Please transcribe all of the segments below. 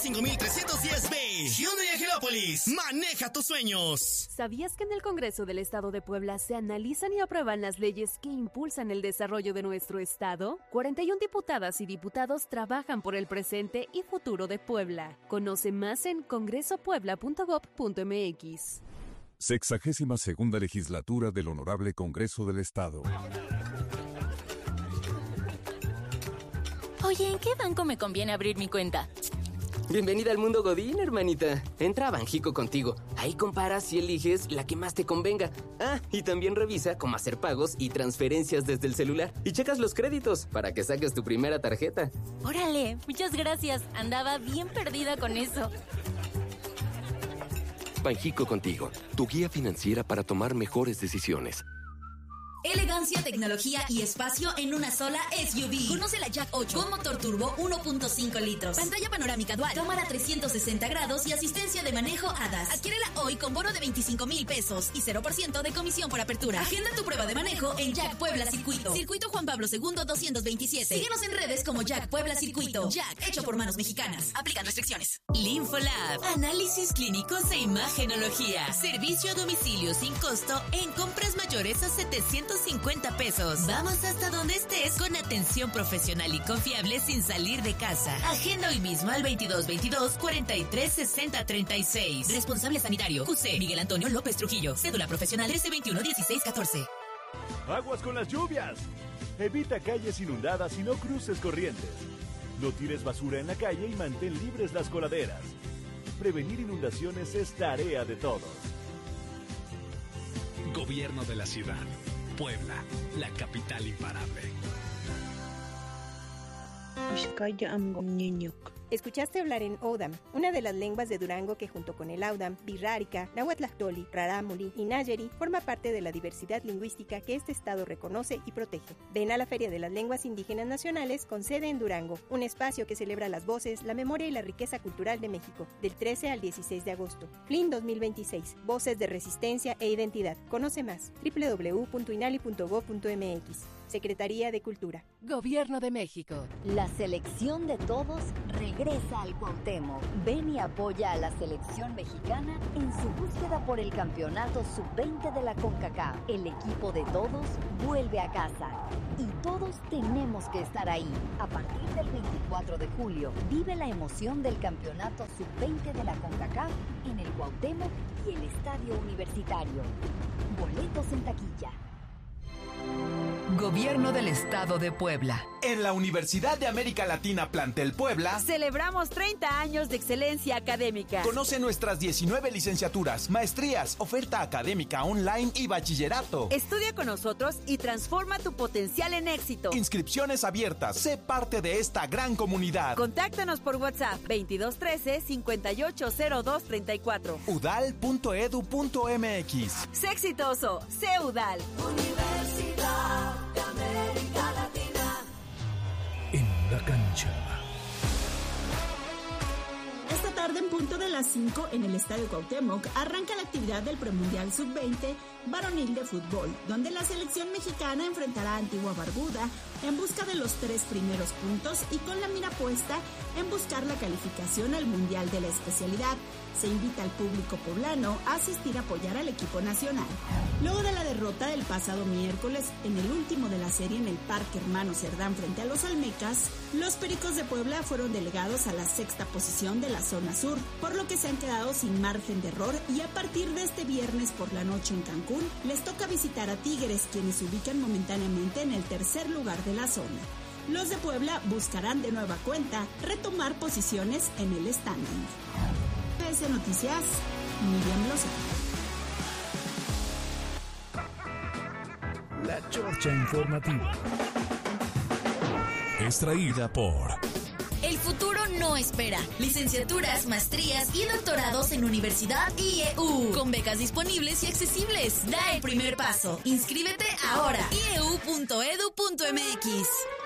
500310B. Hyundai Angelópolis. Maneja tus sueños. ¿Sabías que en el Congreso del Estado de Puebla se analizan y aprueban las leyes que impulsan el desarrollo de nuestro estado? 41 diputadas y diputados trabajan por el presente y futuro de Puebla. Conoce más en congresopuebla.gov.mx. 62ª Legislatura del Honorable Congreso del Estado. Oye, ¿en qué banco me conviene abrir mi cuenta? Bienvenida al mundo Godín, hermanita. Entra a Banjico Contigo. Ahí comparas y eliges la que más te convenga. Ah, y también revisa cómo hacer pagos y transferencias desde el celular. Y checas los créditos para que saques tu primera tarjeta. Órale, muchas gracias. Andaba bien perdida con eso. Banjico Contigo, tu guía financiera para tomar mejores decisiones. Elegancia, tecnología y espacio en una sola SUV. Conoce la Jack 8 con motor turbo 1.5 litros. Pantalla panorámica dual, cámara 360 grados y asistencia de manejo ADAS. Adquiérela hoy con bono de 25,000 pesos y 0% de comisión por apertura. Agenda tu prueba de manejo en Jack Puebla Circuito. Circuito Juan Pablo II 227. Síguenos en redes como Jack Puebla Circuito. Jack, hecho por manos mexicanas. Aplican restricciones. Linfolab, análisis clínicos e imagenología. Servicio a domicilio sin costo en compras mayores a 750 pesos. Vamos hasta donde estés con atención profesional y confiable sin salir de casa. Agenda hoy mismo al 2222-436036. Responsable sanitario José Miguel Antonio López Trujillo. Cédula profesional 1321-1614. Aguas con las lluvias. Evita calles inundadas y no cruces corrientes. No tires basura en la calle y mantén libres las coladeras. Prevenir inundaciones es tarea de todos. Gobierno de la ciudad. Puebla, la capital imparable. Escuchaste hablar en Odam, una de las lenguas de Durango que junto con el Audam, Birrárica, Nahuatlactoli, Rarámuri y Nayeri forma parte de la diversidad lingüística que este estado reconoce y protege. Ven a la Feria de las Lenguas Indígenas Nacionales con sede en Durango, un espacio que celebra las voces, la memoria y la riqueza cultural de México, del 13 al 16 de agosto. FLIN 2026, Voces de Resistencia e Identidad. Conoce más, www.inali.gov.mx. Secretaría de Cultura. Gobierno de México. La selección de todos regresa al Cuauhtémoc. Ven y apoya a la selección mexicana en su búsqueda por el campeonato sub-20 de la CONCACAF. El equipo de todos vuelve a casa y todos tenemos que estar ahí. A partir del 24 de julio, vive la emoción del campeonato sub-20 de la CONCACAF en el Cuauhtémoc y el Estadio Universitario. Boletos en taquilla. Gobierno del Estado de Puebla. En la Universidad de América Latina Plantel Puebla celebramos 30 años de excelencia académica. Conoce nuestras 19 licenciaturas, maestrías, oferta académica online y bachillerato. Estudia con nosotros y transforma tu potencial en éxito. Inscripciones abiertas. Sé parte de esta gran comunidad. Contáctanos por WhatsApp 2213-580234. udal.edu.mx. Sé exitoso. Sé UDAL. Universidad de América Latina. En la cancha. Esta tarde en punto de las 5 en el Estadio Cuauhtémoc arranca la actividad del Premundial Sub-20 varonil de fútbol, donde la selección mexicana enfrentará a Antigua Barbuda en busca de los 3 primeros puntos y con la mira puesta en buscar la calificación al Mundial de la especialidad. Se invita al público poblano a asistir a apoyar al equipo nacional. Luego de la derrota del pasado miércoles en el último de la serie en el Parque Hermano Cerdán frente a los Olmecas, los Pericos de Puebla fueron delegados a la 6ª posición de la zona sur, por lo que se han quedado sin margen de error y a partir de este viernes por la noche en Cancún, les toca visitar a Tigres, quienes se ubican momentáneamente en el 3er lugar de la zona. Los de Puebla buscarán de nueva cuenta retomar posiciones en el standing. PS Noticias, Miriam Lozano. La Chorcha Informativa. Extraída por... El futuro no espera. Licenciaturas, maestrías y doctorados en Universidad IEU. Con becas disponibles y accesibles. Da el primer paso. Inscríbete ahora. ieu.edu.mx.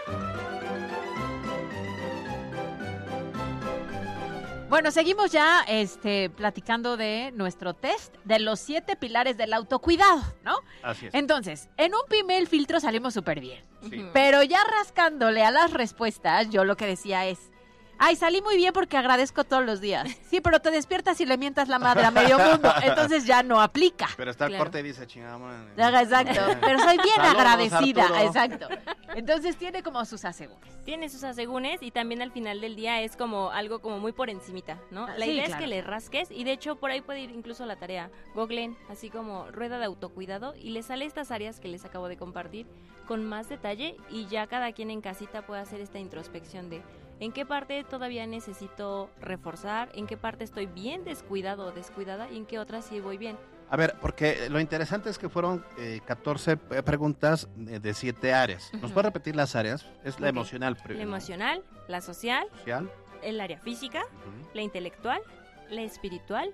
Bueno, seguimos ya platicando de nuestro test de los 7 pilares del autocuidado, ¿no? Así es. Entonces, en un primer filtro salimos súper bien. Sí. Pero ya rascándole a las respuestas, yo lo que decía es, Ay, salí muy bien porque agradezco todos los días. Sí, pero te despiertas y le mientas la madre a medio mundo, entonces ya no aplica. Pero está el corte y dice, chingada. Exacto, pero soy bien Saludos, agradecida, Arturo. exacto. Entonces tiene como sus asegúnes. Tiene sus asegúnes y también al final del día es como algo como muy por encimita, ¿no? La Sí, idea claro. es que le rasques y de hecho por ahí puede ir incluso la tarea. Googleen así como rueda de autocuidado y le sale estas áreas que les acabo de compartir con más detalle y ya cada quien en casita puede hacer esta introspección de en qué parte todavía necesito reforzar, en qué parte estoy bien descuidado o descuidada y en qué otra sí voy bien. A ver, porque lo interesante es que fueron 14 preguntas de 7 áreas. ¿Nos puede repetir las áreas? Es la emocional. La emocional, la social, Social. el área física, la intelectual, la espiritual,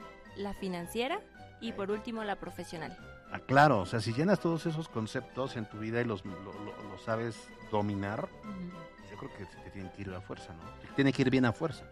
la financiera y por último la profesional. Ah, claro, o sea, si llenas todos esos conceptos en tu vida y los sabes dominar, yo creo que te tienen que ir a fuerza, ¿no? Tiene que ir bien a fuerza.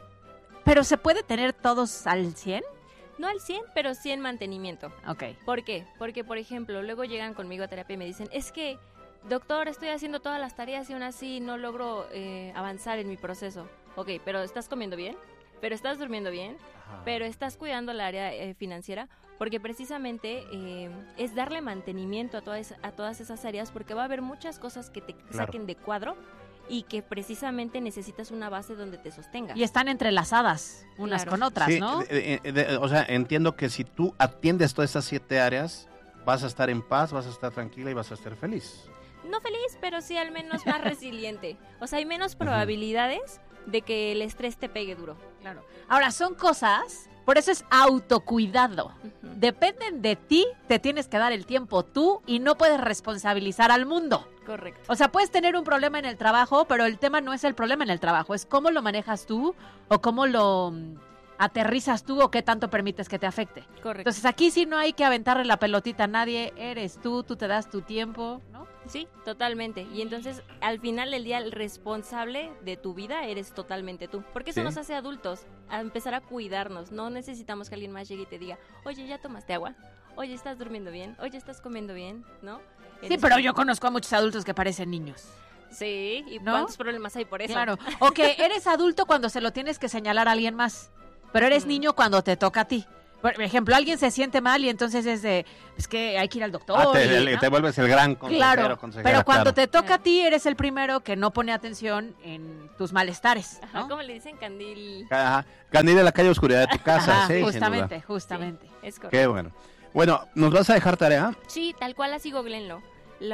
Pero ¿se puede tener todos al 100? No al 100, pero sí en mantenimiento. Ok. ¿Por qué? Porque, por ejemplo, luego llegan conmigo a terapia y me dicen, es que, doctor, estoy haciendo todas las tareas y aún así no logro avanzar en mi proceso. Ok, pero ¿estás comiendo bien? ¿Pero estás durmiendo bien? ¿Pero estás cuidando el área financiera? Porque precisamente es darle mantenimiento a todas esas áreas porque va a haber muchas cosas que te saquen de cuadro y que precisamente necesitas una base donde te sostenga. Y están entrelazadas unas con otras, Sí, ¿no? o sea, entiendo que si tú atiendes todas esas 7 áreas, vas a estar en paz, vas a estar tranquila y vas a estar feliz. No feliz, pero sí al menos más resiliente. O sea, hay menos probabilidades de que el estrés te pegue duro. Claro. Ahora, son cosas, por eso es autocuidado. Dependen de ti, te tienes que dar el tiempo tú y no puedes responsabilizar al mundo. Correcto. O sea, puedes tener un problema en el trabajo, pero el tema no es el problema en el trabajo, es cómo lo manejas tú o cómo lo aterrizas tú o qué tanto permites que te afecte. Correcto. Entonces aquí sí no hay que aventarle la pelotita a nadie, eres tú te das tu tiempo, ¿no? Sí, totalmente. Y entonces, al final del día, el responsable de tu vida eres totalmente tú. Porque eso nos hace adultos, a empezar a cuidarnos. No necesitamos que alguien más llegue y te diga, oye, ¿ya tomaste agua? Oye, ¿estás durmiendo bien? Oye, ¿estás comiendo bien? ¿No? Sí, pero yo conozco a muchos adultos que parecen niños. Sí, ¿y ¿no? cuántos problemas hay por eso? Claro, o que eres adulto cuando se lo tienes que señalar a alguien más, pero eres niño cuando te toca a ti. Por ejemplo, alguien se siente mal y entonces es de, es que hay que ir al doctor. Te vuelves el gran consejero, claro, pero cuando te toca a ti eres el primero que no pone atención en tus malestares, ¿no? Ajá, ¿cómo le dicen? Candil. Ajá, Candil de la calle oscuridad de tu casa, sí, justamente, sin duda. justamente. Sí, es correcto. Qué bueno. Bueno, ¿nos vas a dejar tarea? Sí, tal cual así googleenlo.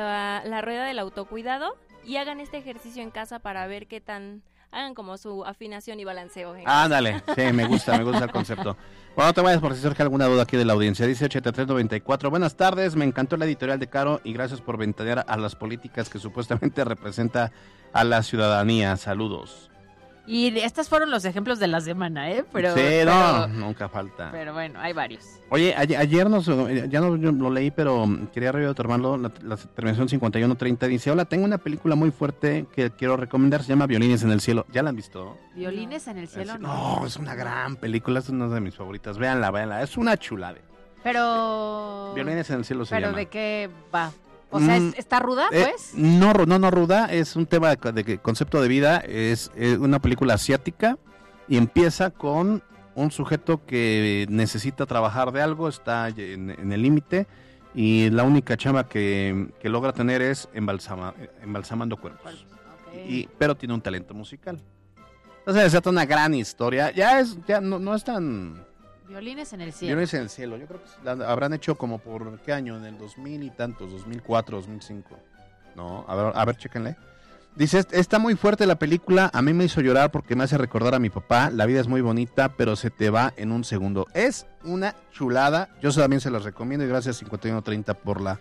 La rueda del autocuidado y hagan este ejercicio en casa para ver qué tan... Hagan como su afinación y balanceo. Ándale, sí, me gusta el concepto. Bueno, no te vayas por si surge alguna duda aquí de la audiencia. Dice 8394, buenas tardes, me encantó la editorial de Caro y gracias por ventanear a las políticas que supuestamente representa a la ciudadanía. Saludos. Y estos fueron los ejemplos de la semana, ¿eh? Pero, sí, no, nunca falta. Pero bueno, hay varios. Oye, ayer ya no lo leí, pero quería retomarlo, la terminación 5130 dice, hola, tengo una película muy fuerte que quiero recomendar, se llama Violines en el cielo. ¿Ya la han visto? ¿Violines en el cielo? No, es una gran película, es una de mis favoritas. Véanla, es una chulada. Pero... Violines en el cielo se llama. ¿Pero de qué va? O sea, ¿está ruda, pues? No ruda, es un tema de concepto de vida, es una película asiática y empieza con un sujeto que necesita trabajar de algo, está en el límite y la única chamba que logra tener es embalsamando cuerpos. Okay. Pero tiene un talento musical. Entonces es una gran historia, ya no es tan... Violines en el cielo. Violines en el cielo. Yo creo que la habrán hecho como por ¿qué año? En el 2000 y tantos, 2004, 2005. No, a ver, chéquenle. Dice, está muy fuerte la película, a mí me hizo llorar porque me hace recordar a mi papá. La vida es muy bonita, pero se te va en un segundo. Es una chulada. Yo también se las recomiendo y gracias 5130 por la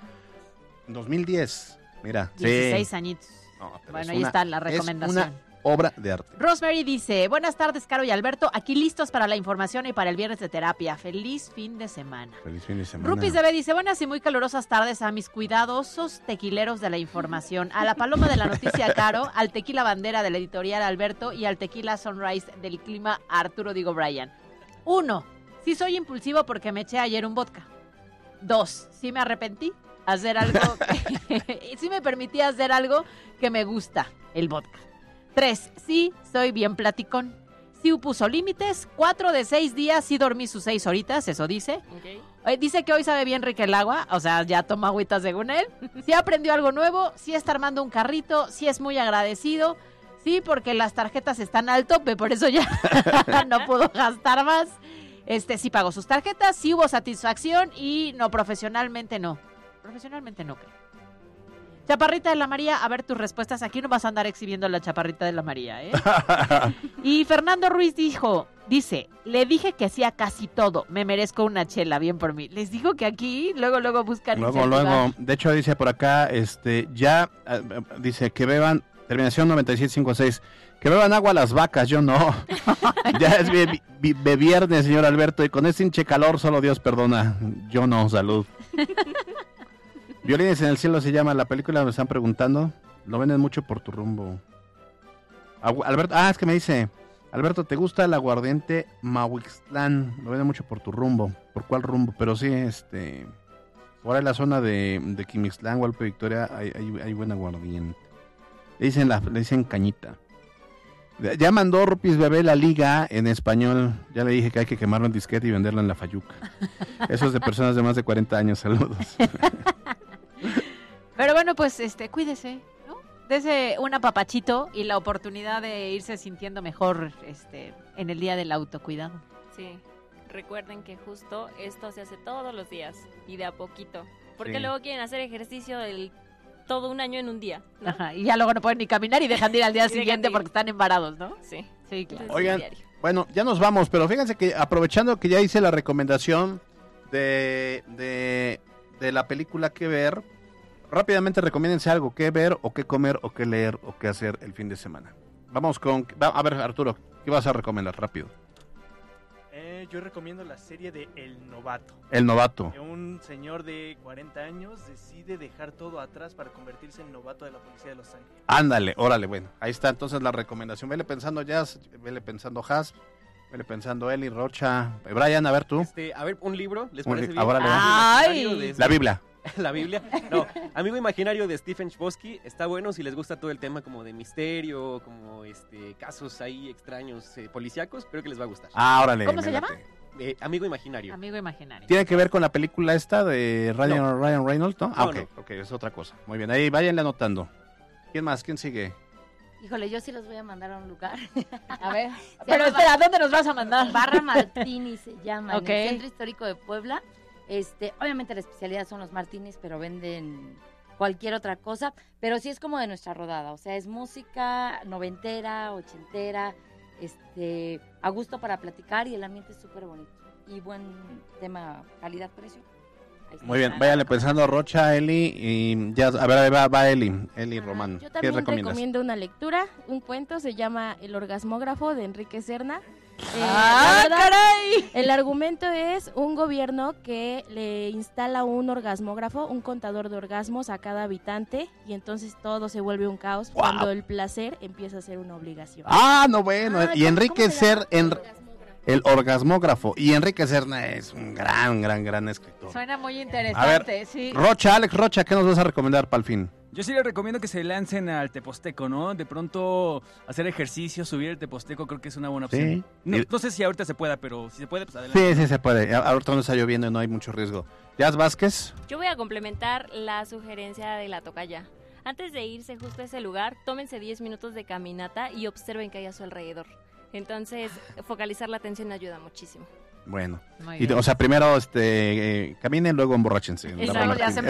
2010. Mira, 16 añitos. No, bueno, ahí está la recomendación. Es una obra de arte. Rosemary dice, buenas tardes, Caro y Alberto, aquí listos para la información y para el viernes de terapia. Feliz fin de semana. Feliz fin de semana. Rupis Bebé dice, buenas y muy calurosas tardes a mis cuidadosos tequileros de la información, a la paloma de la noticia Caro, al tequila bandera del editorial Alberto y al tequila sunrise del clima Arturo Digo Brian. 1, sí soy impulsivo porque me eché ayer un vodka. 2, sí me arrepentí hacer algo, sí me permití hacer algo que me gusta, el vodka. 3, sí, soy bien platicón. Sí puso límites. 4 de 6 días, sí dormí sus 6 horitas, eso dice. Okay. Dice que hoy sabe bien rico el agua, o sea, ya toma agüita según él. Sí aprendió algo nuevo, sí está armando un carrito, sí es muy agradecido. Sí, porque las tarjetas están al tope, por eso ya no pudo gastar más. Sí pagó sus tarjetas, sí hubo satisfacción y no, profesionalmente no. Profesionalmente no, creo. Chaparrita de la María, a ver tus respuestas. Aquí no vas a andar exhibiendo la Chaparrita de la María, ¿eh? Y Fernando Ruiz dice, le dije que hacía casi todo. Me merezco una chela, bien por mí. Les digo que aquí luego buscan. Luego. De hecho, dice por acá, dice que beban, terminación 9756, que beban agua las vacas, yo no. Ya es viernes, señor Alberto, y con este hinche calor solo Dios perdona. Yo no, salud. Violines en el cielo se llama la película, me están preguntando. Lo venden mucho por tu rumbo. Alberto, es que me dice, Alberto, ¿te gusta el aguardiente Mahuixtlán? Lo venden mucho por tu rumbo. ¿Por cuál rumbo? Pero sí, por ahí la zona de Quimixtlán, Guadalupe Victoria, hay buen aguardiente. Le dicen cañita. Ya mandó Rupis Bebé la liga en español. Ya le dije que hay que quemarlo en disquete y venderlo en la Fayuca. Eso es de personas de más de 40 años. Saludos. Pero bueno, pues cuídese, ¿no? Dese un apapachito y la oportunidad de irse sintiendo mejor en el día del autocuidado. Sí, recuerden que justo esto se hace todos los días y de a poquito. Porque Sí. luego quieren hacer ejercicio todo un año en un día, ¿no? Ajá, y ya luego no pueden ni caminar y dejan de ir al día siguiente porque están embarados, ¿no? Sí. Sí, claro. Oigan, bueno, ya nos vamos, pero fíjense que aprovechando que ya hice la recomendación de la película que ver, rápidamente recomiéndense algo que ver o qué comer o qué leer o qué hacer el fin de semana. Vamos a ver, Arturo, ¿qué vas a recomendar rápido? Yo recomiendo la serie de El Novato. El Novato. Un señor de 40 años decide dejar todo atrás para convertirse en novato de la policía de Los Ángeles. Ándale, órale, bueno, ahí está entonces la recomendación. Vele pensando Jazz, vele pensando Has, vele pensando Eli, Rocha, Brian, a ver tú. A ver, un libro, ¿les Un parece bien? ahora le- Amigo La Biblia. La Biblia. No, Amigo Imaginario de Stephen Chbosky está bueno si les gusta todo el tema como de misterio, como casos ahí extraños policíacos, creo que les va a gustar. Órale. ¿Cómo se llama? Amigo Imaginario. Amigo Imaginario. ¿Tiene que ver con la película esta de Ryan Reynolds, no? No, Ok, es otra cosa. Muy bien, ahí váyanle anotando. ¿Quién más? ¿Quién sigue? Híjole, yo sí los voy a mandar a un lugar. A ver. Pero espera, ¿a dónde nos vas a mandar? Barra Martini se llama, Ok. en el Centro Histórico de Puebla. Obviamente la especialidad son los martinis, pero venden cualquier otra cosa. Pero sí es como de nuestra rodada, o sea, es música noventera, ochentera, a gusto para platicar y el ambiente es súper bonito. Y buen tema calidad-precio. Muy bien, váyanle pensando a Rocha, Eli, y ya, a ver, va Eli Román. Yo ¿Qué también recomiendas? recomiendo una lectura, un cuento, se llama El orgasmógrafo de Enrique Serna. ¡Ah, la verdad, caray! El argumento es un gobierno que le instala un orgasmógrafo, un contador de orgasmos a cada habitante y entonces todo se vuelve un caos Wow. cuando el placer empieza a ser una obligación. No, bueno, y Enrique el orgasmógrafo, y Enrique Serna es un gran escritor. Suena muy A interesante, ver, sí. Alex Rocha, ¿qué nos vas a recomendar para el fin? Yo sí les recomiendo que se lancen al Teposteco, ¿no? De pronto hacer ejercicio, subir el Teposteco, creo que es una buena opción. Sí. No sé si ahorita se pueda, pero si se puede, pues adelante. Sí, se puede. Ahorita no está lloviendo y no hay mucho riesgo. Jazz Vázquez. Yo voy a complementar la sugerencia de la tocaya. Antes de irse justo a ese lugar, tómense 10 minutos de caminata y observen qué hay a su alrededor. Entonces, focalizar la atención ayuda muchísimo. Bueno, Muy y, bien. o sea, primero caminen, luego emborráchense. Exacto, ya se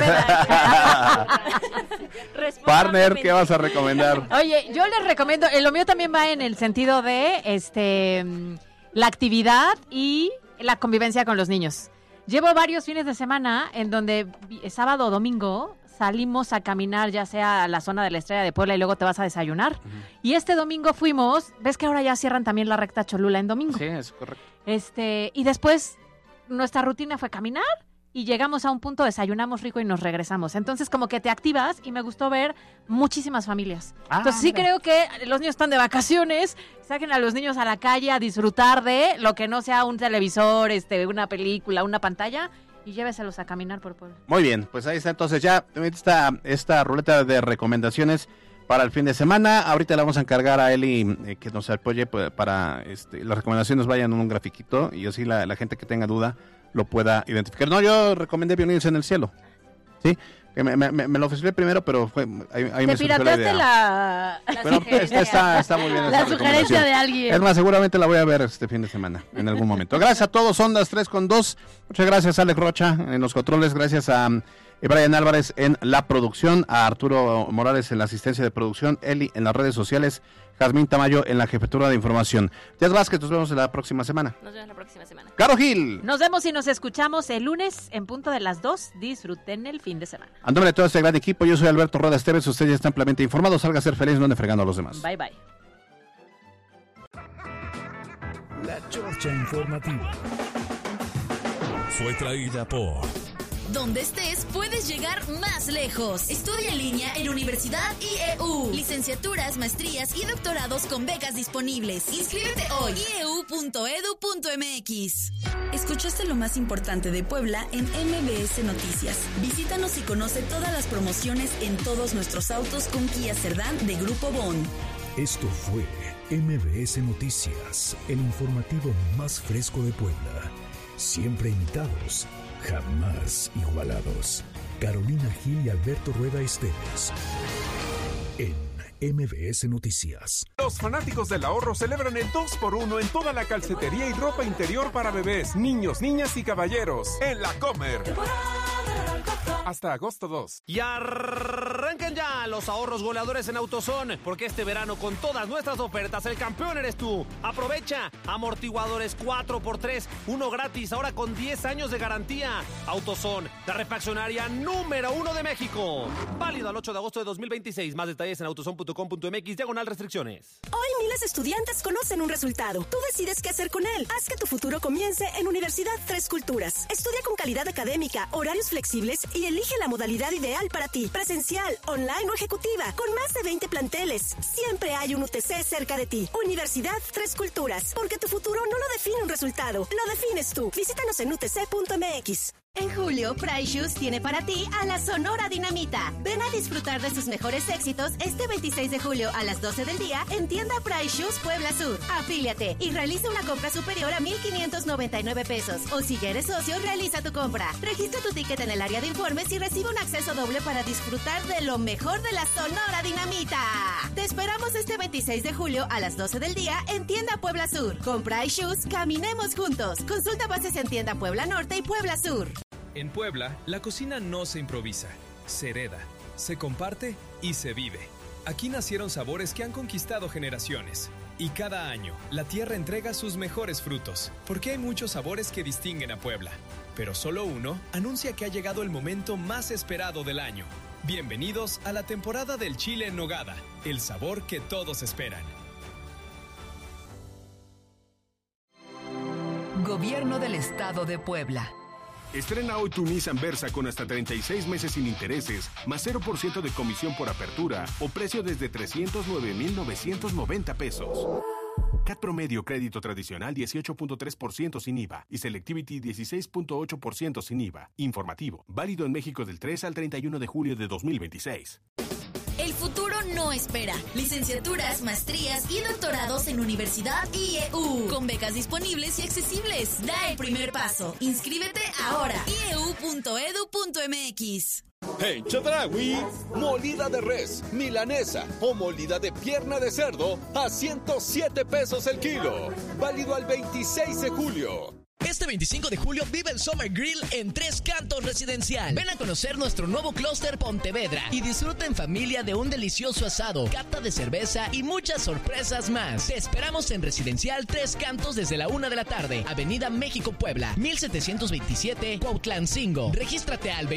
Partner, ¿qué vas a recomendar? Oye, yo les recomiendo, lo mío también va en el sentido de la actividad y la convivencia con los niños. Llevo varios fines de semana en donde sábado o domingo salimos a caminar, ya sea a la zona de la Estrella de Puebla y luego te vas a desayunar. Y este domingo fuimos, ves que ahora ya cierran también la recta Cholula en domingo. Sí, es correcto. Y después nuestra rutina fue caminar y llegamos a un punto, desayunamos rico y nos regresamos. Entonces como que te activas y me gustó ver muchísimas familias. Entonces sí mira. creo que los niños están de vacaciones, saquen a los niños a la calle a disfrutar de lo que no sea un televisor, una película, una pantalla y lléveselos a caminar por Puebla. Muy bien, pues ahí está entonces ya esta ruleta de recomendaciones para el fin de semana. Ahorita le vamos a encargar a Eli que nos apoye para las recomendaciones vayan en un grafiquito y así la gente que tenga duda lo pueda identificar. No, yo recomendé Bienvenidos en el Cielo. ¿Sí? Que me lo ofrecí primero, pero ahí me surgió la idea. la Pero está muy bien. La sugerencia de alguien. Es más, seguramente la voy a ver este fin de semana, en algún momento. Gracias a todos, son las 3:02. Muchas gracias a Alex Rocha en los controles, gracias a Brian Álvarez en la producción, a Arturo Morales en la asistencia de producción, Eli en las redes sociales, Jazmín Tamayo en la jefatura de información. Jazz Vázquez, nos vemos la próxima semana. Nos vemos la próxima semana. Caro Gil. Nos vemos y nos escuchamos el lunes en punto de las 2. Disfruten el fin de semana. A nombre de todo este gran equipo, yo soy Alberto Rueda Esteves, ustedes ya están ampliamente informados, salga a ser feliz, no ande fregando a los demás. Bye, bye. La Chorcha Informativa fue traída por... Donde estés, puedes llegar más lejos. Estudia en línea en Universidad IEU. Licenciaturas, maestrías y doctorados con becas disponibles. Inscríbete hoy. ieu.edu.mx. Escuchaste lo más importante de Puebla en MBS Noticias. Visítanos y conoce todas las promociones en todos nuestros autos con Kia Cerdán de Grupo Bon. Esto fue MBS Noticias, el informativo más fresco de Puebla. Siempre imitados, jamás igualados. Carolina Gil y Alberto Rueda Esteves. En MBS Noticias. Los fanáticos del ahorro celebran el 2x1 en toda la calcetería y ropa interior para bebés, niños, niñas y caballeros. En La Comer. Hasta agosto 2. Y arrancan ya los ahorros goleadores en AutoZone, porque este verano con todas nuestras ofertas el campeón eres tú. Aprovecha amortiguadores 4x3, uno gratis, ahora con 10 años de garantía. AutoZone, la refaccionaria número 1 de México. Válido al 8 de agosto de 2026. Más detalles en autozone.com.mx/restricciones. Hoy miles de estudiantes conocen un resultado. Tú decides qué hacer con él. Haz que tu futuro comience en Universidad Tres Culturas. Estudia con calidad académica, horarios flexibles y elige la modalidad ideal para ti. Presencial, online o ejecutiva, con más de 20 planteles. Siempre hay un UTC cerca de ti. Universidad Tres Culturas, porque tu futuro no lo define un resultado, lo defines tú. Visítanos en utc.mx. En julio, Price Shoes tiene para ti a la Sonora Dinamita. Ven a disfrutar de sus mejores éxitos este 26 de julio a las 12 del día en tienda Price Shoes Puebla Sur. Afíliate y realiza una compra superior a 1,599 pesos. O si ya eres socio, realiza tu compra. Registra tu ticket en el área de informes y recibe un acceso doble para disfrutar de lo mejor de la Sonora Dinamita. Te esperamos este 26 de julio a las 12 del día en tienda Puebla Sur. Con Price Shoes, caminemos juntos. Consulta bases en tienda Puebla Norte y Puebla Sur. En Puebla, la cocina no se improvisa, se hereda, se comparte y se vive. Aquí nacieron sabores que han conquistado generaciones. Y cada año, la tierra entrega sus mejores frutos, porque hay muchos sabores que distinguen a Puebla. Pero solo uno anuncia que ha llegado el momento más esperado del año. Bienvenidos a la temporada del chile en nogada, el sabor que todos esperan. Gobierno del Estado de Puebla. Estrena hoy tu Nissan Versa con hasta 36 meses sin intereses, más 0% de comisión por apertura o precio desde 309,990 pesos. CAT promedio crédito tradicional 18.3% sin IVA y Selectivity 16.8% sin IVA. Informativo, válido en México del 3 al 31 de julio de 2026. El futuro no espera. Licenciaturas, maestrías y doctorados en Universidad IEU. Con becas disponibles y accesibles. Da el primer paso. Inscríbete ahora. ieu.edu.mx. En Chedraui, molida de res, milanesa o molida de pierna de cerdo a 107 pesos el kilo. Válido al 26 de julio. Este 25 de julio vive el Summer Grill en Tres Cantos Residencial. Ven a conocer nuestro nuevo clúster Pontevedra y disfruta en familia de un delicioso asado, cata de cerveza y muchas sorpresas más. Te esperamos en Residencial Tres Cantos desde la 1 de la tarde, Avenida México Puebla, 1727, Cuautlancingo. Regístrate al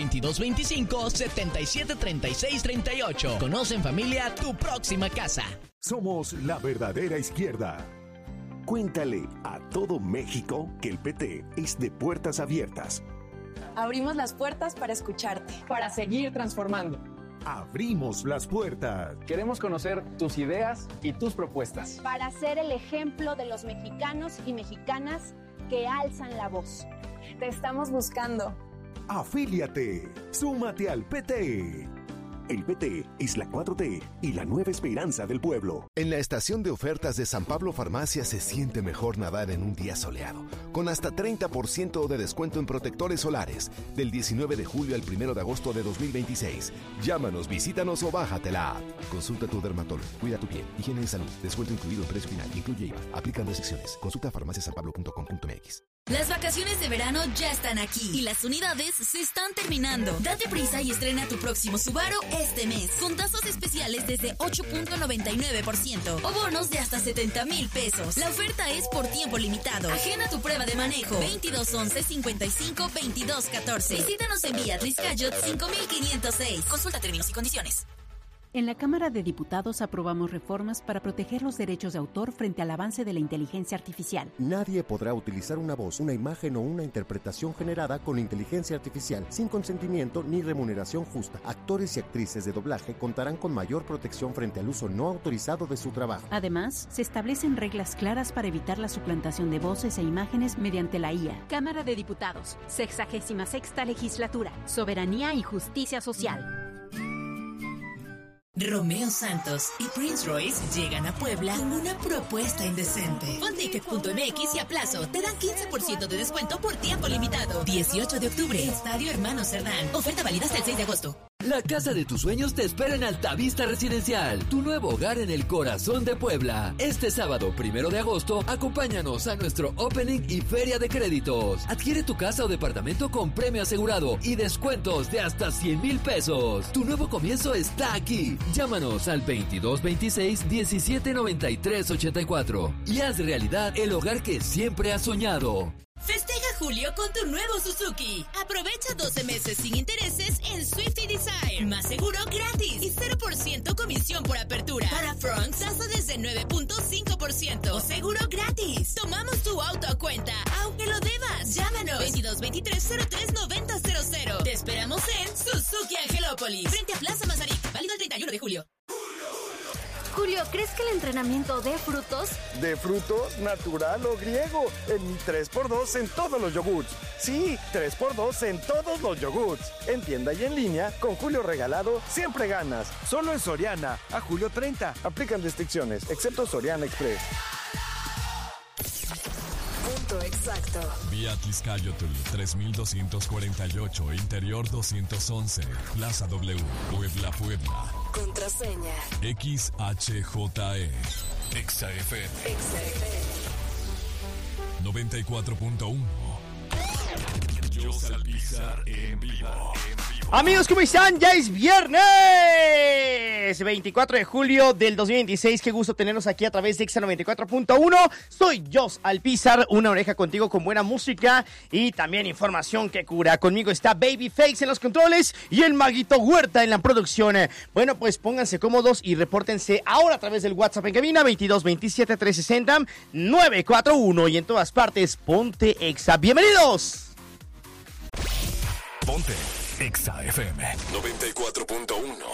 2225-773638. Conoce en familia tu próxima casa. Somos la verdadera izquierda. Cuéntale a todo México que el PT es de puertas abiertas. Abrimos las puertas para escucharte. Para seguir transformando. Abrimos las puertas. Queremos conocer tus ideas y tus propuestas. Para ser el ejemplo de los mexicanos y mexicanas que alzan la voz. Te estamos buscando. Afíliate. Súmate al PT. El PT es la 4T y la nueva esperanza del pueblo. En la estación de ofertas de San Pablo Farmacia se siente mejor nadar en un día soleado, con hasta 30% de descuento en protectores solares, del 19 de julio al 1 de agosto de 2026. Llámanos, visítanos o bájate la app. Consulta a tu dermatólogo, cuida tu piel, higiene y salud, descuento incluido en precio final, incluye IVA, aplican restricciones. Consulta farmaciasanpablo.com.mx. Las vacaciones de verano ya están aquí y las unidades se están terminando. Date prisa y estrena tu próximo Subaru este mes con tasas especiales desde 8.99% o bonos de hasta 70,000 pesos. La oferta es por tiempo limitado. Agenda tu prueba de manejo 2211-55-2214. Visítanos en Beatriz Cayot 5506. Consulta términos y condiciones. En la Cámara de Diputados aprobamos reformas para proteger los derechos de autor frente al avance de la inteligencia artificial. Nadie podrá utilizar una voz, una imagen o una interpretación generada con inteligencia artificial sin consentimiento ni remuneración justa. Actores y actrices de doblaje contarán con mayor protección frente al uso no autorizado de su trabajo. Además, se establecen reglas claras para evitar la suplantación de voces e imágenes mediante la IA. Cámara de Diputados, 66ª Legislatura, Soberanía y Justicia Social. Romeo Santos y Prince Royce llegan a Puebla con una propuesta indecente. Fonticket.mx y a plazo te dan 15% de descuento por tiempo limitado. 18 de octubre, Estadio Hermano Cerdán. Oferta válida hasta el 6 de agosto. La casa de tus sueños te espera en Altavista Residencial, tu nuevo hogar en el corazón de Puebla. Este sábado 1 de agosto, acompáñanos a nuestro opening y feria de créditos. Adquiere tu casa o departamento con premio asegurado y descuentos de hasta 100,000 pesos. Tu nuevo comienzo está aquí. Llámanos al 2226-179384 y haz realidad el hogar que siempre has soñado. Festeja julio con tu nuevo Suzuki. Aprovecha 12 meses sin intereses en Swifty Desire. Más seguro gratis y 0% comisión por apertura. Para Fronx, tasa desde 9.5% o seguro gratis. Tomamos tu auto a cuenta, aunque lo debas. Llámanos 2223-039000. Te esperamos en Suzuki Angelópolis, frente a Plaza Mazarik. Válido el 31 de julio. Julio, ¿crees que el entrenamiento dé frutos? ¿De frutos, natural o griego? En 3x2 en todos los yogurts. Sí, 3x2 en todos los yogurts. En tienda y en línea, con Julio regalado, siempre ganas. Solo en Soriana, a julio 30. Aplican restricciones, excepto Soriana Express. Punto exacto. Vía Tliscayotl 3248, Interior 211, Plaza W, Puebla, Puebla. Contraseña. XHJE. XFM. 94.1. José Alpizar en vivo. Amigos, ¿cómo están? Ya es viernes 24 de julio del 2026. Qué gusto tenernos aquí a través de Exa 94.1. Soy Jos Alpizar, una oreja contigo con buena música y también información que cura. Conmigo está Babyface en los controles y el Maguito Huerta en la producción. Bueno, pues pónganse cómodos y repórtense ahora a través del WhatsApp en cabina 2227-360-941 y en todas partes, ponte Exa. ¡Bienvenidos! Ponte Exa FM 94.1.